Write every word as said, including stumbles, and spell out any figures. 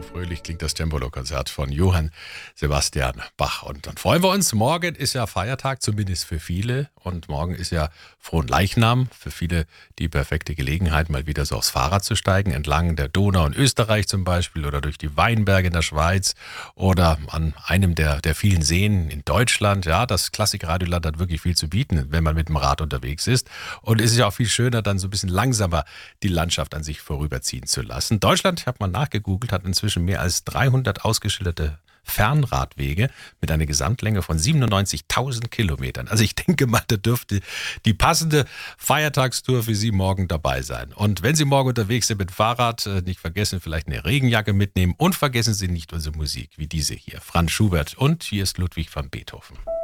fröhlich klingt das Cembalo-Konzert von Johann Sebastian Bach. Und dann freuen wir uns. Morgen ist ja Feiertag, zumindest für viele. Und morgen ist ja Fronleichnam. Für viele die perfekte Gelegenheit, mal wieder so aufs Fahrrad zu steigen. Entlang der Donau in Österreich zum Beispiel oder durch die Weinberge in der Schweiz oder an einem der, der vielen Seen in Deutschland. Ja, das Klassik-Radioland hat wirklich viel zu bieten, wenn man mit dem Rad unterwegs ist. Und es ist ja auch viel schöner, dann so ein bisschen langsamer die Landschaft an sich vorüberziehen zu lassen. Deutschland, ich habe mal nachgegoogelt, hat inzwischen mehr als dreihundert ausgeschilderte Fernradwege mit einer Gesamtlänge von siebenundneunzigtausend Kilometern. Also ich denke mal, da dürfte die passende Feiertagstour für Sie morgen dabei sein. Und wenn Sie morgen unterwegs sind mit dem Fahrrad, nicht vergessen, vielleicht eine Regenjacke mitnehmen und vergessen Sie nicht unsere Musik, wie diese hier, Franz Schubert, und hier ist Ludwig van Beethoven.